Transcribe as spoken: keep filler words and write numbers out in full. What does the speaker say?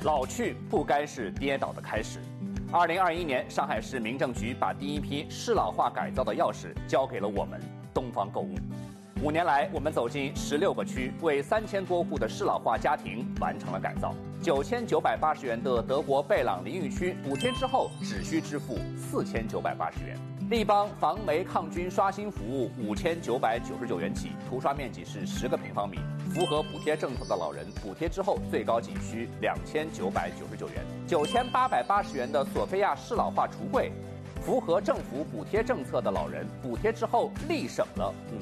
老去不该是跌倒的开始。二零二一年，上海市民政局把第一批适老化改造的钥匙交给了我们东方购物。五年来，我们走进十六个区，为三千多户的适老化家庭完成了改造。九千九百八十元的德国贝朗淋浴区，补贴之后只需支付四千九百八十元。立邦防霉抗菌刷新服务五千九百九十九元起，涂刷面积是十个平方米。符合补贴政策的老人，补贴之后最高仅需两千九百九十九元。九千八百八十元的索菲亚适老化橱柜，符合政府补贴政策的老人，补贴之后立省了五